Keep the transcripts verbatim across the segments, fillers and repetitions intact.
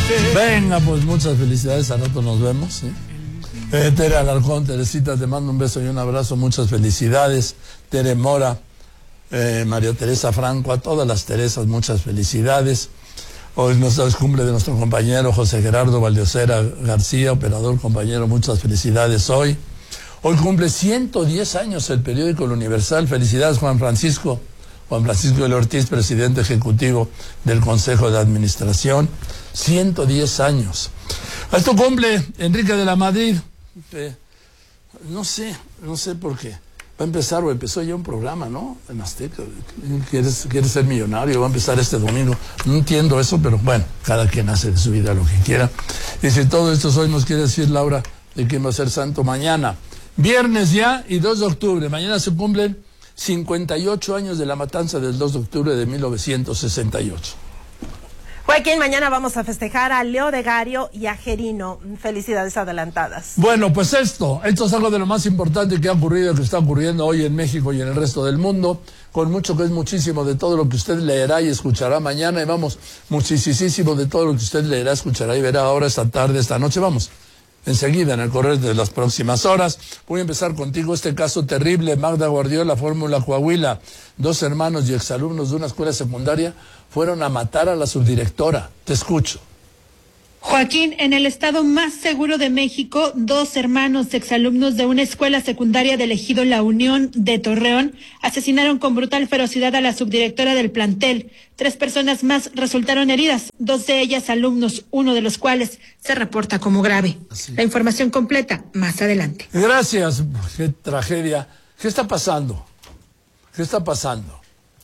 Venga, pues muchas felicidades, a rato nos vemos, ¿sí? Eh, Tere Alarcón, Teresita, te mando un beso y un abrazo, muchas felicidades. Tere Mora, eh, María Teresa Franco, a todas las Teresas, muchas felicidades. Hoy nos es cumple de nuestro compañero José Gerardo Valdiosera García, operador compañero, muchas felicidades hoy. Hoy cumple ciento diez años el periódico El Universal, felicidades Juan Francisco, Juan Francisco del Ortiz, presidente ejecutivo del Consejo de Administración, ciento diez años. Esto cumple Enrique de la Madrid, eh, no sé, no sé por qué. Va a empezar, o empezó ya un programa, ¿no? En Azteca. ¿Quieres, quieres ser millonario? Va a empezar este domingo. No entiendo eso, pero bueno, cada quien hace de su vida lo que quiera. Y si todo esto hoy nos quiere decir, Laura, de quién va a ser santo mañana. Viernes ya y dos de octubre. Mañana se cumplen cincuenta y ocho años de la matanza del dos de octubre de mil novecientos sesenta y ocho. Joaquín, mañana vamos a festejar a Leo de Gario y a Gerino. Felicidades adelantadas. Bueno, pues esto, esto es algo de lo más importante que ha ocurrido, que está ocurriendo hoy en México y en el resto del mundo, con mucho que es muchísimo de todo lo que usted leerá y escuchará mañana, y vamos, muchísimo de todo lo que usted leerá, escuchará y verá ahora, esta tarde, esta noche, vamos. Enseguida, en el correr de las próximas horas. Voy a empezar contigo este caso terrible. Magda Guardiola, Fórmula Coahuila. Dos hermanos y exalumnos de una escuela secundaria fueron a matar a la subdirectora. Te escucho. Joaquín, en el estado más seguro de México, dos hermanos exalumnos de una escuela secundaria del ejido La Unión de Torreón asesinaron con brutal ferocidad a la subdirectora del plantel. Tres personas más resultaron heridas, dos de ellas alumnos, uno de los cuales se reporta como grave. Así. La información completa más adelante. Gracias. Qué tragedia. ¿Qué está pasando? ¿Qué está pasando?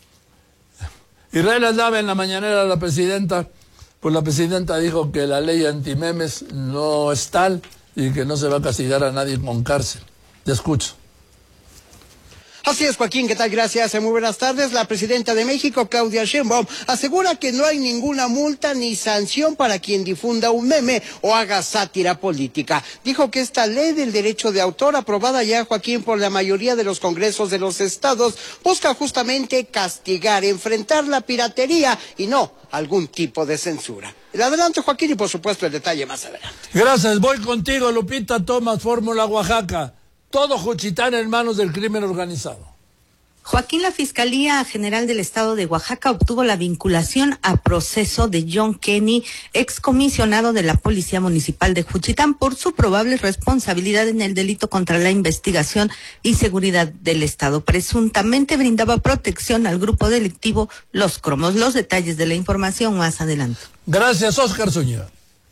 Israel Aldave en la mañanera, la presidenta... Pues la presidenta dijo que la ley antimemes no es tal y que no se va a castigar a nadie con cárcel. Te escucho. Así es, Joaquín, ¿qué tal? Gracias, muy buenas tardes. La presidenta de México, Claudia Sheinbaum, asegura que no hay ninguna multa ni sanción para quien difunda un meme o haga sátira política. Dijo que esta ley del derecho de autor, aprobada ya, Joaquín, por la mayoría de los congresos de los estados, busca justamente castigar, enfrentar la piratería y no algún tipo de censura. El adelante, Joaquín, y por supuesto el detalle más adelante. Gracias, voy contigo, Lupita Tomás, Fórmula Oaxaca. Todo Juchitán en manos del crimen organizado. Joaquín, la Fiscalía General del Estado de Oaxaca obtuvo la vinculación a proceso de John Kenny, excomisionado de la Policía Municipal de Juchitán, por su probable responsabilidad en el delito contra la investigación y seguridad del Estado. Presuntamente brindaba protección al grupo delictivo Los Cromos. Los detalles de la información más adelante. Gracias, Óscar Zúñiga.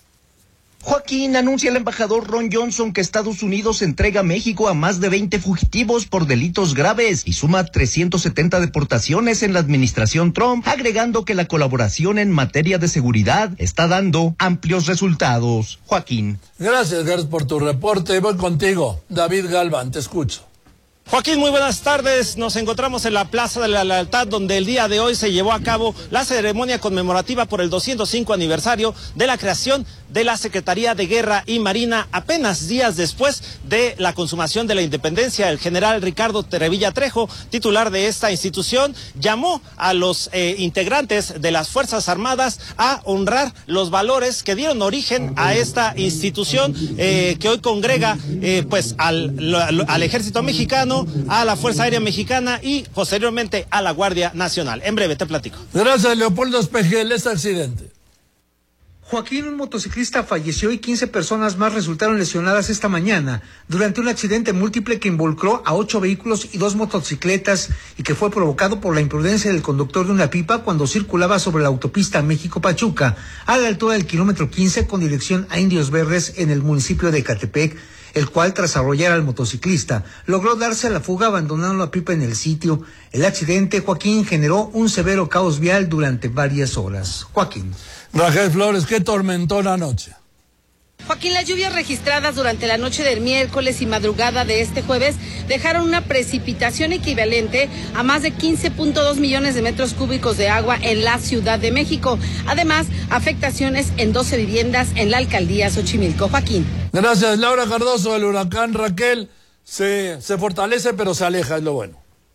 Joaquín, anuncia el embajador Ron Johnson que Estados Unidos entrega a México a más de veinte fugitivos por delitos graves y suma trescientas setenta deportaciones en la administración Trump, agregando que la colaboración en materia de seguridad está dando amplios resultados. Joaquín. Gracias, Gers, por tu reporte. Voy contigo, David Galván, te escucho. Joaquín, muy buenas tardes. Nos encontramos en la Plaza de la Lealtad, donde el día de hoy se llevó a cabo la ceremonia conmemorativa por el doscientos cinco aniversario de la creación de la Secretaría de Guerra y Marina. Apenas días después de la consumación de la independencia, el general Ricardo Terevilla Trejo, titular de esta institución, llamó a los eh, integrantes de las Fuerzas Armadas a honrar los valores que dieron origen a esta institución eh, que hoy congrega eh, pues al, al Ejército Mexicano, a la Fuerza Aérea Mexicana y posteriormente a la Guardia Nacional. En breve te platico. Gracias, Leopoldo Espejel. Este accidente. Joaquín, un motociclista falleció y quince personas más resultaron lesionadas esta mañana durante un accidente múltiple que involucró a ocho vehículos y dos motocicletas y que fue provocado por la imprudencia del conductor de una pipa cuando circulaba sobre la autopista México-Pachuca a la altura del kilómetro quince con dirección a Indios Verdes en el municipio de Ecatepec, el cual, tras arrollar al motociclista, logró darse a la fuga abandonando la pipa en el sitio. El accidente, Joaquín, generó un severo caos vial durante varias horas. Joaquín. Raquel Flores, qué tormentona noche. Joaquín, las lluvias registradas durante la noche del miércoles y madrugada de este jueves dejaron una precipitación equivalente a más de quince punto dos millones de metros cúbicos de agua en la Ciudad de México. Además, afectaciones en doce viviendas en la alcaldía Xochimilco. Joaquín. Gracias, Laura Cardoso. El huracán Raquel se, se fortalece, pero se aleja, es lo bueno.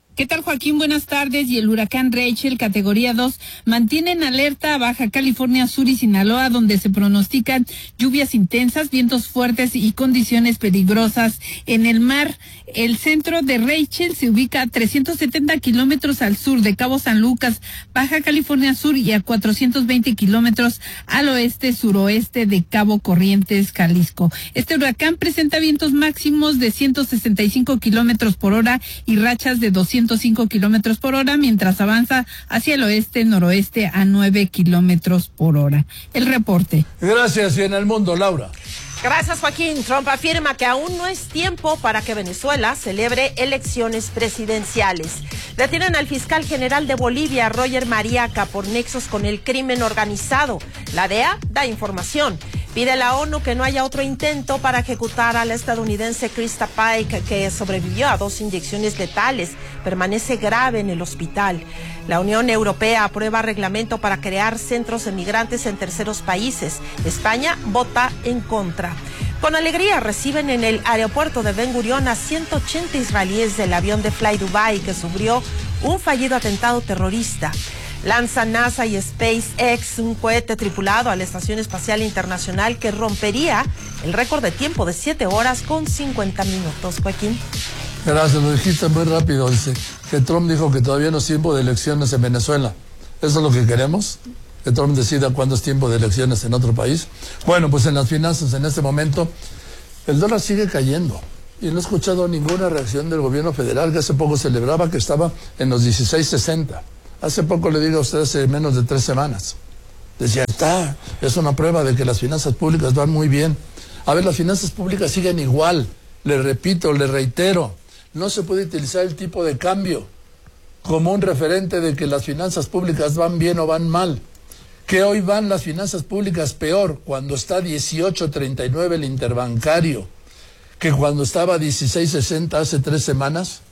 ¿Qué tal, Joaquín? Buenas tardes. Y el huracán Rachel, categoría dos, mantiene en alerta a Baja California Sur y Sinaloa, donde se pronostican lluvias intensas, vientos fuertes y condiciones peligrosas en el mar. El centro de Rachel se ubica a trescientos setenta kilómetros al sur de Cabo San Lucas, Baja California Sur, y a cuatrocientos veinte kilómetros al oeste-suroeste de Cabo Corrientes, Jalisco. Este huracán presenta vientos máximos de ciento sesenta y cinco kilómetros por hora y rachas de doscientos cinco kilómetros por hora, mientras avanza hacia el oeste-noroeste a nueve kilómetros por hora. El reporte. Gracias. Y en el mundo, Laura. Gracias, Joaquín. Trump afirma que aún no es tiempo para que Venezuela celebre elecciones presidenciales. Detienen al fiscal general de Bolivia, Roger Mariaca, por nexos con el crimen organizado. La D E A da información. Pide a la ONU que no haya otro intento para ejecutar a la estadounidense Krista Pike, que sobrevivió a dos inyecciones letales. Permanece grave en el hospital. La Unión Europea aprueba reglamento para crear centros de migrantes en terceros países. España vota en contra. Con alegría reciben en el aeropuerto de Ben Gurión a ciento ochenta israelíes del avión de Fly Dubai que sufrió un fallido atentado terrorista. Lanza NASA y SpaceX un cohete tripulado a la Estación Espacial Internacional que rompería el récord de tiempo de siete horas con cincuenta minutos. Joaquín. Gracias, lo dijiste muy rápido. Dice que Trump dijo que todavía no es tiempo de elecciones en Venezuela. ¿Eso es lo que queremos? ¿Que Trump decida cuándo es tiempo de elecciones en otro país? Bueno, pues en las finanzas en este momento el dólar sigue cayendo. Y no he escuchado ninguna reacción del gobierno federal, que hace poco celebraba que estaba en los dieciséis sesenta. Hace poco le digo a usted, hace menos de tres semanas. Decía, está, es una prueba de que las finanzas públicas van muy bien. A ver, las finanzas públicas siguen igual. Le repito, le reitero, no se puede utilizar el tipo de cambio como un referente de que las finanzas públicas van bien o van mal. Que hoy van las finanzas públicas peor cuando está dieciocho treinta y nueve el interbancario que cuando estaba dieciséis sesenta hace tres semanas.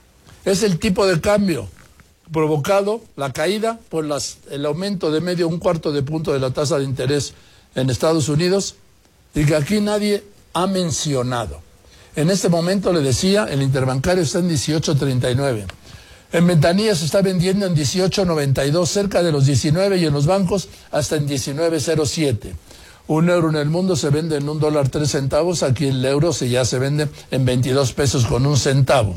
Es el tipo de cambio provocado, la caída por las, el aumento de medio un cuarto de punto de la tasa de interés en Estados Unidos, y que aquí nadie ha mencionado. En este momento, le decía, el interbancario está en dieciocho treinta y nueve. En ventanilla se está vendiendo en dieciocho noventa y dos, cerca de los diecinueve, y en los bancos hasta en diecinueve cero siete. Un euro en el mundo se vende en un dólar tres centavos, aquí el euro se ya se vende en veintidós pesos con un centavo.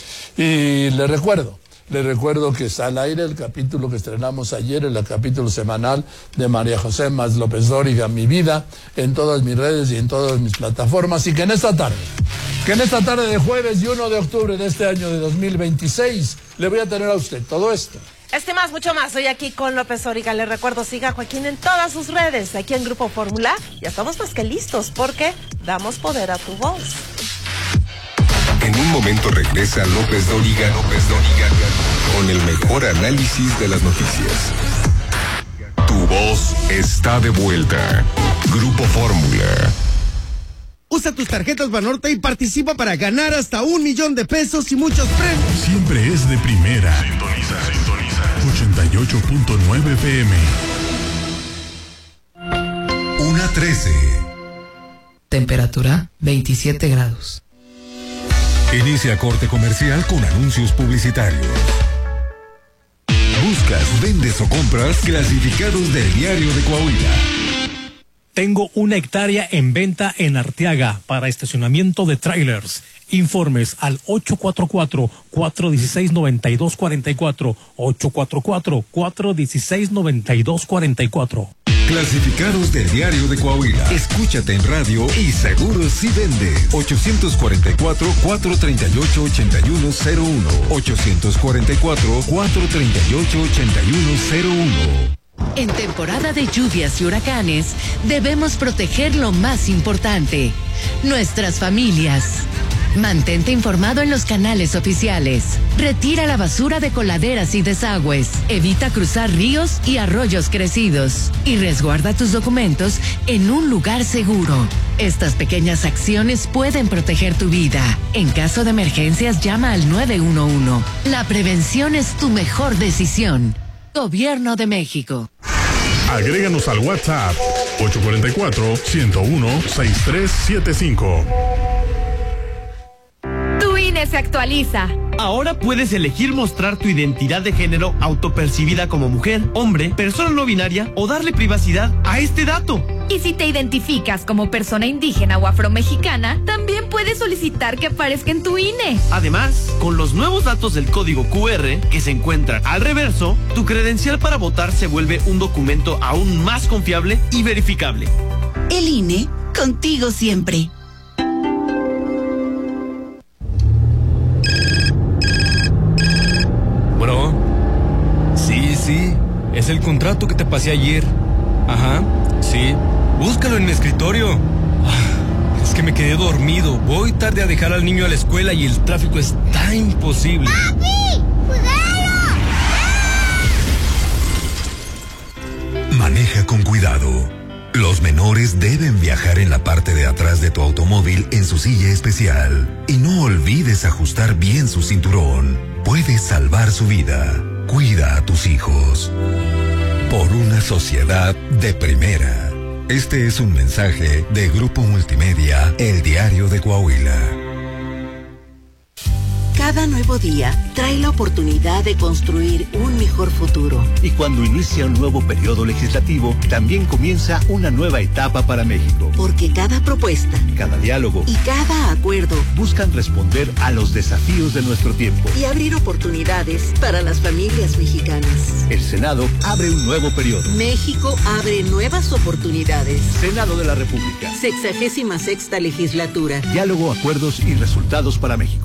Y le recuerdo, le recuerdo que está al aire el capítulo que estrenamos ayer, el capítulo semanal de María José Más López Dóriga, Mi Vida, en todas mis redes y en todas mis plataformas, y que en esta tarde, que en esta tarde de jueves y uno de octubre de este año de dos mil veintiséis, le voy a tener a usted todo esto. Este más, mucho más. Soy aquí con López Dóriga. Le recuerdo, siga a Joaquín en todas sus redes. Aquí en Grupo Fórmula ya estamos más que listos porque damos poder a tu voz. En un momento regresa López Dóriga, López Dóriga, con el mejor análisis de las noticias. Tu voz está de vuelta. Grupo Fórmula. Usa tus tarjetas Banorte y participa para ganar hasta un millón de pesos y muchos premios. Siempre es de primera. Sintoniza, sintoniza. ochenta y ocho punto nueve F M. una trece. Temperatura veintisiete grados. Inicia corte comercial con anuncios publicitarios. Buscas, vendes o compras clasificados del Diario de Coahuila. Tengo una hectárea en venta en Arteaga para estacionamiento de trailers. Informes al ocho cuatro cuatro, cuatro uno seis, nueve dos cuatro cuatro, ocho cuatro cuatro, cuatro uno seis, nueve dos cuatro cuatro. Clasificados del Diario de Coahuila. Escúchate en radio y seguro si vende. ochocientos cuarenta y cuatro, cuatrocientos treinta y ocho, ochenta y uno cero uno. ochocientos cuarenta y cuatro, cuatrocientos treinta y ocho, ochenta y uno cero uno. En temporada de lluvias y huracanes, debemos proteger lo más importante, nuestras familias. Mantente informado en los canales oficiales. Retira la basura de coladeras y desagües. Evita cruzar ríos y arroyos crecidos. Y resguarda tus documentos en un lugar seguro. Estas pequeñas acciones pueden proteger tu vida. En caso de emergencias, llama al nueve uno uno. La prevención es tu mejor decisión. Gobierno de México. Agréganos al WhatsApp ocho cuatro cuatro, uno cero uno, seis tres siete cinco. Tu I N E se actualiza. Ahora puedes elegir mostrar tu identidad de género autopercibida como mujer, hombre, persona no binaria o darle privacidad a este dato. Y si te identificas como persona indígena o afromexicana, también puedes solicitar que aparezca en tu I N E. Además, con los nuevos datos del código Q R que se encuentran al reverso, tu credencial para votar se vuelve un documento aún más confiable y verificable. El I N E, contigo siempre. Bro, sí, sí, es el contrato que te pasé ayer. Ajá, sí, búscalo en mi escritorio. Ah, es que me quedé dormido, voy tarde a dejar al niño a la escuela y el tráfico está imposible. ¡Papi! ¡Cuidado! Maneja con cuidado. Los menores deben viajar en la parte de atrás de tu automóvil en su silla especial. Y no olvides ajustar bien su cinturón. Puedes salvar su vida. Cuida a tus hijos. Por una sociedad de primera. Este es un mensaje de Grupo Multimedia, El Diario de Coahuila. Cada nuevo día trae la oportunidad de construir un mejor futuro. Y cuando inicia un nuevo periodo legislativo, también comienza una nueva etapa para México. Porque cada propuesta, cada diálogo y cada acuerdo buscan responder a los desafíos de nuestro tiempo y abrir oportunidades para las familias mexicanas. El Senado abre un nuevo periodo. México abre nuevas oportunidades. Senado de la República. Sexagésima sexta legislatura. Diálogo, acuerdos y resultados para México.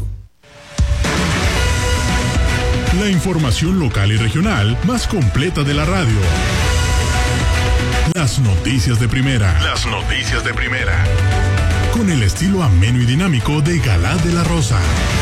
La información local y regional más completa de la radio. Las noticias de primera. Las noticias de primera. Con el estilo ameno y dinámico de Galá de la Rosa.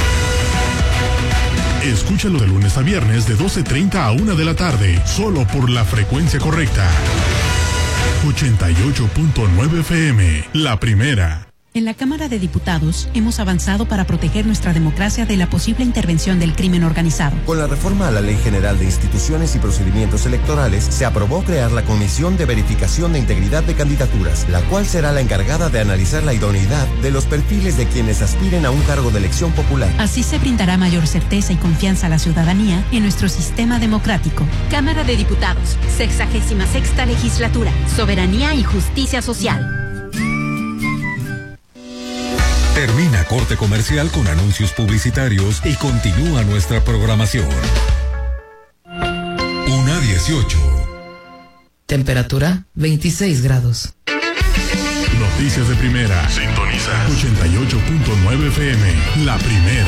Escúchalo de lunes a viernes de doce treinta a una de la tarde, solo por la frecuencia correcta. ochenta y ocho punto nueve F M, la primera. En la Cámara de Diputados hemos avanzado para proteger nuestra democracia de la posible intervención del crimen organizado. Con la reforma a la Ley General de Instituciones y Procedimientos Electorales, se aprobó crear la Comisión de Verificación de Integridad de Candidaturas, la cual será la encargada de analizar la idoneidad de los perfiles de quienes aspiren a un cargo de elección popular. Así se brindará mayor certeza y confianza a la ciudadanía en nuestro sistema democrático. Cámara de Diputados, sexagésima sexta legislatura, soberanía y justicia social. Termina corte comercial con anuncios publicitarios y continúa nuestra programación. una dieciocho. Temperatura veintiséis grados. Noticias de primera. Sintoniza ochenta y ocho punto nueve F M, la primera.